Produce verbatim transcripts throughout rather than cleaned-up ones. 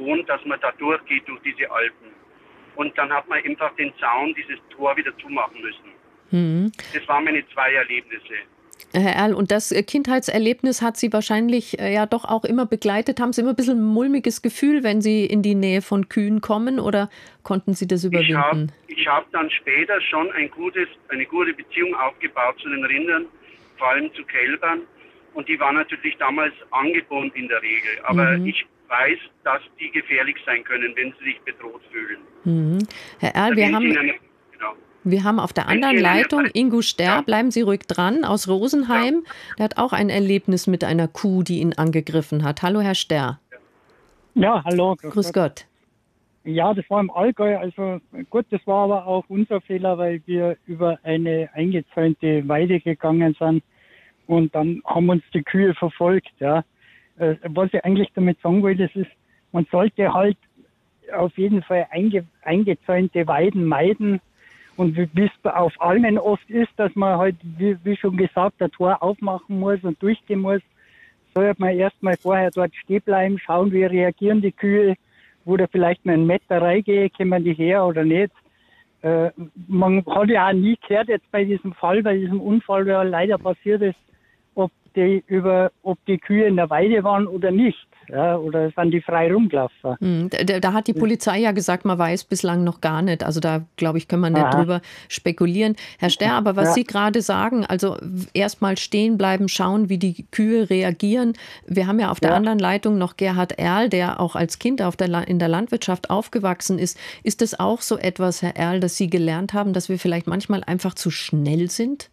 gewohnt, dass man da durchgeht durch diese Alpen. Und dann hat man einfach den Zaun, dieses Tor wieder zumachen müssen. Mhm. Das waren meine zwei Erlebnisse. Herr Erl, und das Kindheitserlebnis hat Sie wahrscheinlich äh, ja doch auch immer begleitet. Haben Sie immer ein bisschen ein mulmiges Gefühl, wenn Sie in die Nähe von Kühen kommen, oder konnten Sie das überwinden? Ich habe hab dann später schon ein gutes, eine gute Beziehung aufgebaut zu den Rindern, vor allem zu Kälbern. Und die waren natürlich damals angebunden in der Regel. Aber mhm. ich weiß, dass die gefährlich sein können, wenn sie sich bedroht fühlen. Mhm. Herr Erl, wir haben... Eine, genau. Wir haben auf der anderen Leitung Ingo Sterr, bleiben Sie ruhig dran, aus Rosenheim. Der hat auch ein Erlebnis mit einer Kuh, die ihn angegriffen hat. Hallo, Herr Sterr. Ja, hallo. Grüß, Grüß Gott. Gott. Ja, das war im Allgäu. Also gut, das war aber auch unser Fehler, weil wir über eine eingezäunte Weide gegangen sind und dann haben uns die Kühe verfolgt. Ja. Was ich eigentlich damit sagen will, das ist, man sollte halt auf jeden Fall einge, eingezäunte Weiden meiden. Und wie es auf Almen oft ist, dass man halt, wie, wie schon gesagt, ein Tor aufmachen muss und durchgehen muss, sollte man erstmal vorher dort stehen bleiben, schauen, wie reagieren die Kühe, wo da vielleicht mal ein Meter reingehe, kommen die her oder nicht. Äh, man hat ja auch nie gehört jetzt bei diesem Fall, bei diesem Unfall, der leider passiert ist, ob die, über, ob die Kühe in der Weide waren oder nicht. Ja, oder sind die frei rumgelaufen? Hm, da, da hat die Polizei ja gesagt, man weiß bislang noch gar nicht. Also da, glaube ich, können wir nicht Aha. drüber spekulieren. Herr Sterr, aber was ja. Sie gerade sagen, also erstmal stehen bleiben, schauen, wie die Kühe reagieren. Wir haben ja auf der ja. anderen Leitung noch Gerhard Erl, der auch als Kind auf der, in der Landwirtschaft aufgewachsen ist. Ist das auch so etwas, Herr Erl, dass Sie gelernt haben, dass wir vielleicht manchmal einfach zu schnell sind?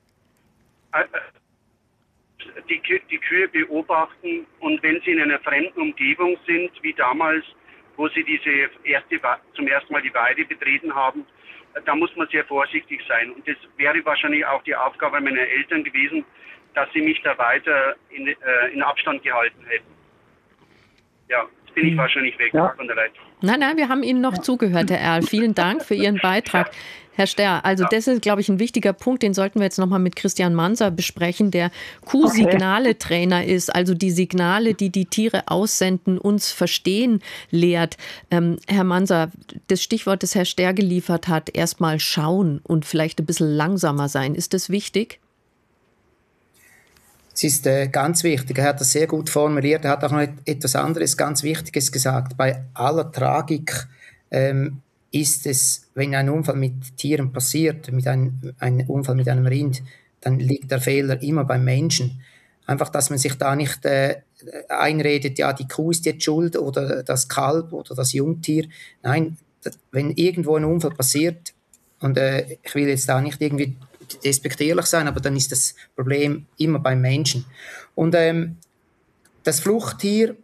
Die, die Kühe beobachten, und wenn sie in einer fremden Umgebung sind, wie damals, wo sie diese erste, zum ersten Mal die Weide betreten haben, da muss man sehr vorsichtig sein. Und das wäre wahrscheinlich auch die Aufgabe meiner Eltern gewesen, dass sie mich da weiter in, äh, in Abstand gehalten hätten. Ja, jetzt bin ich wahrscheinlich weg ja. von der Leitung. Nein, nein, wir haben Ihnen noch ja. zugehört, Herr Erl. Vielen Dank für Ihren Beitrag. Ja. Herr Sterr, also ja. das ist, glaube ich, ein wichtiger Punkt, den sollten wir jetzt nochmal mit Christian Manser besprechen, der Kuhsignale-Trainer ist, also die Signale, die die Tiere aussenden, uns verstehen lehrt. Ähm, Herr Manser, das Stichwort, das Herr Sterr geliefert hat, erstmal schauen und vielleicht ein bisschen langsamer sein. Ist das wichtig? Es ist äh, ganz wichtig. Er hat das sehr gut formuliert. Er hat auch noch etwas anderes ganz Wichtiges gesagt. Bei aller Tragik ähm, ist es, wenn ein Unfall mit Tieren passiert, mit einem, ein Unfall mit einem Rind, dann liegt der Fehler immer beim Menschen. Einfach, dass man sich da nicht äh, einredet, ja, die Kuh ist jetzt schuld oder das Kalb oder das Jungtier. Nein, das, wenn irgendwo ein Unfall passiert, und äh, ich will jetzt da nicht irgendwie despektierlich sein, aber dann ist das Problem immer beim Menschen. Und ähm, das Fluchttier,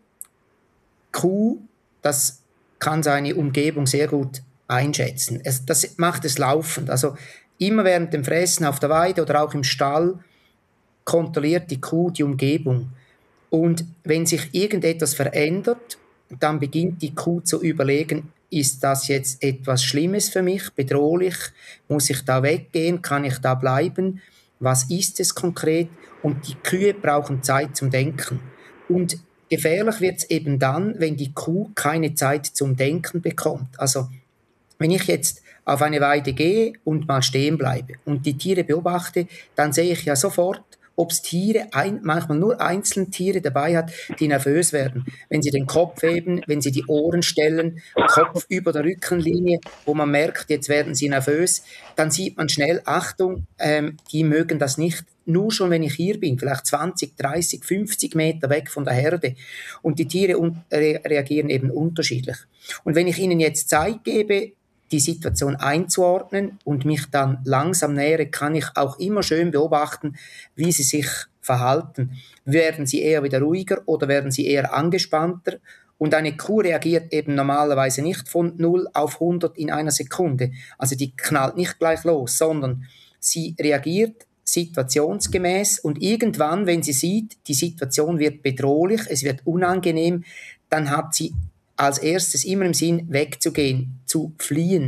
Kuh, das kann seine Umgebung sehr gut einschätzen. Es, das macht es laufend. Also immer während dem Fressen auf der Weide oder auch im Stall kontrolliert die Kuh die Umgebung. Und wenn sich irgendetwas verändert, dann beginnt die Kuh zu überlegen, ist das jetzt etwas Schlimmes für mich, bedrohlich? Muss ich da weggehen? Kann ich da bleiben? Was ist es konkret? Und die Kühe brauchen Zeit zum Denken. Und gefährlich wird es eben dann, wenn die Kuh keine Zeit zum Denken bekommt. Also wenn ich jetzt auf eine Weide gehe und mal stehen bleibe und die Tiere beobachte, dann sehe ich ja sofort, ob es Tiere, ein, manchmal nur einzelne Tiere dabei hat, die nervös werden. Wenn sie den Kopf heben, wenn sie die Ohren stellen, Kopf über der Rückenlinie, wo man merkt, jetzt werden sie nervös, dann sieht man schnell, Achtung, ähm, die mögen das nicht. Nur schon, wenn ich hier bin, vielleicht zwanzig, dreißig, fünfzig Meter weg von der Herde. Und die Tiere un- re- reagieren eben unterschiedlich. Und wenn ich ihnen jetzt Zeit gebe, die Situation einzuordnen und mich dann langsam nähere, kann ich auch immer schön beobachten, wie sie sich verhalten. Werden sie eher wieder ruhiger oder werden sie eher angespannter? Und eine Kuh reagiert eben normalerweise nicht von null auf hundert in einer Sekunde. Also die knallt nicht gleich los, sondern sie reagiert situationsgemäß und irgendwann, wenn sie sieht, die Situation wird bedrohlich, es wird unangenehm, dann hat sie als erstes immer im Sinn, wegzugehen, zu fliehen.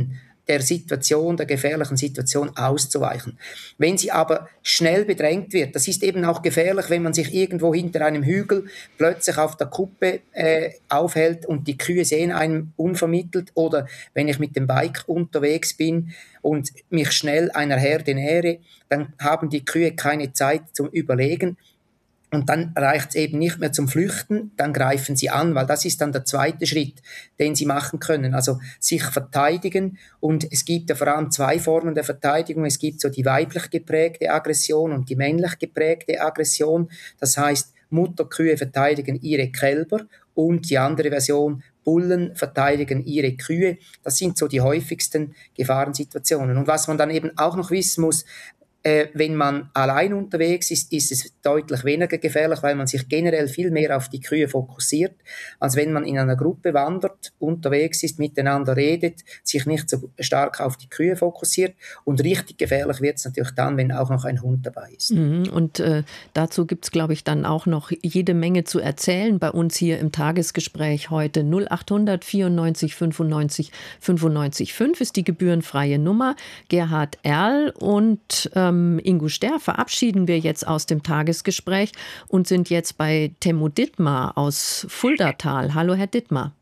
der Situation, der gefährlichen Situation auszuweichen. Wenn sie aber schnell bedrängt wird, das ist eben auch gefährlich, wenn man sich irgendwo hinter einem Hügel plötzlich auf der Kuppe äh, aufhält und die Kühe sehen einen unvermittelt, oder wenn ich mit dem Bike unterwegs bin und mich schnell einer Herde nähere, dann haben die Kühe keine Zeit zum Überlegen. Und dann reicht es eben nicht mehr zum Flüchten, dann greifen sie an, weil das ist dann der zweite Schritt, den sie machen können. Also sich verteidigen, und es gibt ja vor allem zwei Formen der Verteidigung. Es gibt so die weiblich geprägte Aggression und die männlich geprägte Aggression. Das heißt, Mutterkühe verteidigen ihre Kälber, und die andere Version, Bullen verteidigen ihre Kühe. Das sind so die häufigsten Gefahrensituationen. Und was man dann eben auch noch wissen muss, Äh, wenn man allein unterwegs ist, ist es deutlich weniger gefährlich, weil man sich generell viel mehr auf die Kühe fokussiert, als wenn man in einer Gruppe wandert, unterwegs ist, miteinander redet, sich nicht so stark auf die Kühe fokussiert. Und richtig gefährlich wird es natürlich dann, wenn auch noch ein Hund dabei ist. Mhm. Und äh, dazu gibt es, glaube ich, dann auch noch jede Menge zu erzählen bei uns hier im Tagesgespräch heute. null achthundert vierundneunzig fünfundneunzig fünfundneunzig fünf ist die gebührenfreie Nummer. Gerhard Erl und ähm, Ingo Sterr verabschieden wir jetzt aus dem Tagesgespräch und sind jetzt bei Temmo Dittmar aus Fuldatal. Hallo, Herr Dittmar.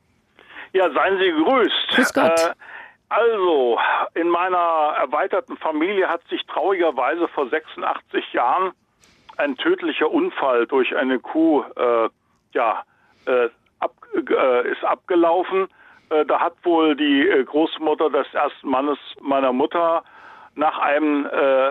Ja, seien Sie gegrüßt. Grüß Gott. Äh, also, in meiner erweiterten Familie hat sich traurigerweise vor sechsundachtzig Jahren ein tödlicher Unfall durch eine Kuh äh, ja, äh, ab, äh, ist abgelaufen. Äh, da hat wohl die äh, Großmutter des ersten Mannes meiner Mutter nach einem äh,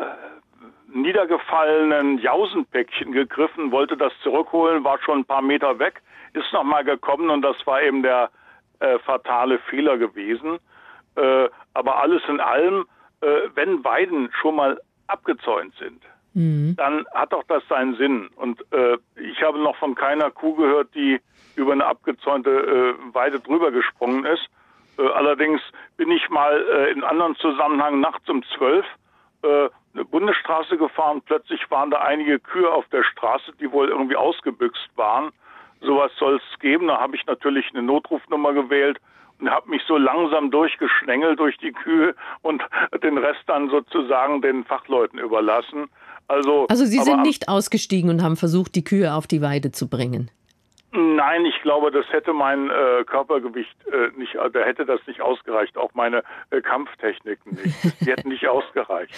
niedergefallenen Jausenpäckchen gegriffen, wollte das zurückholen, war schon ein paar Meter weg, ist nochmal gekommen, und das war eben der äh, fatale Fehler gewesen. Äh, aber alles in allem, äh, wenn Weiden schon mal abgezäunt sind, mhm. dann hat doch das seinen Sinn. Und äh, ich habe noch von keiner Kuh gehört, die über eine abgezäunte äh, Weide drüber gesprungen ist. Äh, allerdings bin ich mal äh, in anderen Zusammenhang nachts um zwölf äh, eine Bundesstraße gefahren. Plötzlich waren da einige Kühe auf der Straße, die wohl irgendwie ausgebüxt waren. Sowas soll es geben. Da habe ich natürlich eine Notrufnummer gewählt und habe mich so langsam durchgeschlängelt durch die Kühe und den Rest dann sozusagen den Fachleuten überlassen. Also, also Sie sind am, nicht ausgestiegen und haben versucht, die Kühe auf die Weide zu bringen? Nein, ich glaube, das hätte mein äh, Körpergewicht äh, nicht, da hätte das nicht ausgereicht, auch meine äh, Kampftechniken nicht. Die hätten nicht ausgereicht.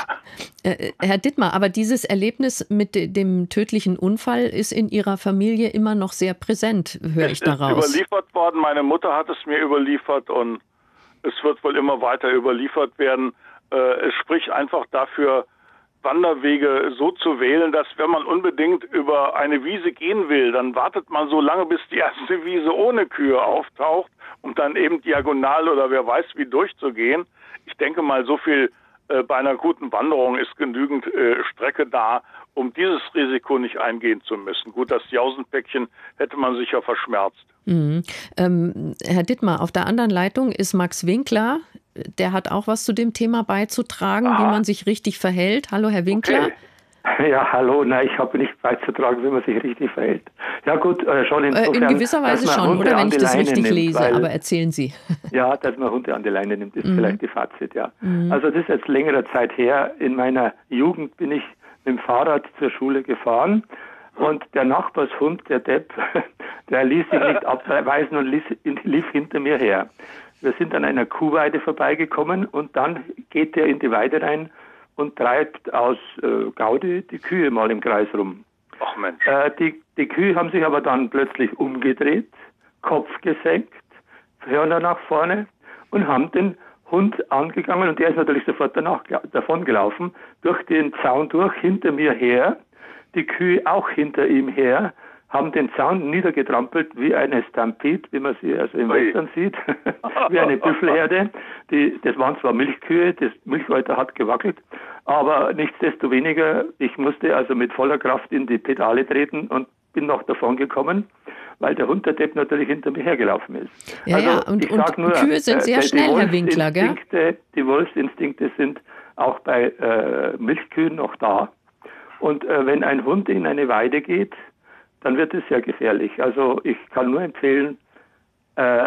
Äh, Herr Dittmar, aber dieses Erlebnis mit dem tödlichen Unfall ist in Ihrer Familie immer noch sehr präsent, höre ich daraus. Es ist überliefert worden, meine Mutter hat es mir überliefert, und es wird wohl immer weiter überliefert werden. Äh, es spricht einfach dafür, Wanderwege so zu wählen, dass, wenn man unbedingt über eine Wiese gehen will, dann wartet man so lange, bis die erste Wiese ohne Kühe auftaucht, um dann eben diagonal oder wer weiß wie durchzugehen. Ich denke mal, so viel äh, bei einer guten Wanderung ist genügend äh, Strecke da, um dieses Risiko nicht eingehen zu müssen. Gut, das Jausenpäckchen hätte man sicher verschmerzt. Mhm. Ähm, Herr Dittmar, auf der anderen Leitung ist Max Winkler. Der hat auch was zu dem Thema beizutragen, ah. wie man sich richtig verhält. Hallo, Herr Winkler. Okay. Ja, hallo. Nein, ich habe nicht beizutragen, wie man sich richtig verhält. Ja gut, äh, schon insofern, In gewisser Weise schon, Hunde oder wenn ich das Leine richtig nimmt, lese, weil, aber erzählen Sie. Ja, dass man Hunde an die Leine nimmt, ist mhm. vielleicht die Fazit, ja. Mhm. Also das ist jetzt längere Zeit her. In meiner Jugend bin ich mit dem Fahrrad zur Schule gefahren, und der Nachbarshund, der Depp, der ließ sich nicht abweisen und ließ, lief hinter mir her. Wir sind an einer Kuhweide vorbeigekommen, und dann geht er in die Weide rein und treibt aus äh, Gaudi die Kühe mal im Kreis rum. Ach Mensch. Äh, die, die Kühe haben sich aber dann plötzlich umgedreht, Kopf gesenkt, Hörner nach vorne, und haben den Hund angegangen, und der ist natürlich sofort danach davon gelaufen, durch den Zaun durch, hinter mir her, die Kühe auch hinter ihm her, haben den Zaun niedergetrampelt wie eine Stampede, wie man sie also im Ui. Western sieht, wie eine Büffelherde. Die, das waren zwar Milchkühe, das Milcheuter hat gewackelt, aber nichtsdestoweniger, ich musste also mit voller Kraft in die Pedale treten und bin noch davon gekommen, weil der Hund, der Depp, natürlich hinter mir hergelaufen ist. Ja, also, ja, und, ich sag und nur, Kühe sind sehr äh, schnell, Herr Winkler, gell? Die Wolfsinstinkte sind auch bei äh, Milchkühen noch da. Und äh, wenn ein Hund in eine Weide geht, dann wird es sehr gefährlich. Also ich kann nur empfehlen, äh,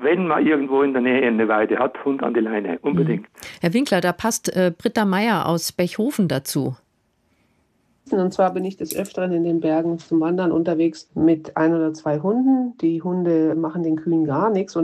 wenn man irgendwo in der Nähe eine Weide hat, Hund an die Leine, unbedingt. Mhm. Herr Winkler, da passt äh, Britta Meier aus Bechhofen dazu. Und zwar bin ich des Öfteren in den Bergen zum Wandern unterwegs mit ein oder zwei Hunden. Die Hunde machen den Kühen gar nichts. Und